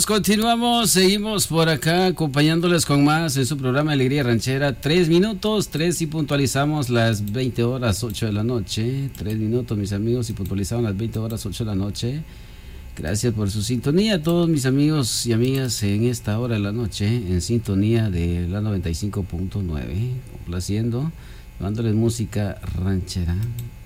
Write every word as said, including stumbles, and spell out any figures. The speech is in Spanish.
continuamos, continuamos, seguimos por acá acompañándoles con más en su programa Alegría Ranchera. Tres minutos, tres y puntualizamos las veinte horas, ocho de la noche. Tres minutos, mis amigos, y puntualizamos las veinte horas, ocho de la noche. Gracias por su sintonía, a todos mis amigos y amigas en esta hora de la noche, en sintonía de la noventa y cinco punto nueve, complaciendo, llevándoles música ranchera.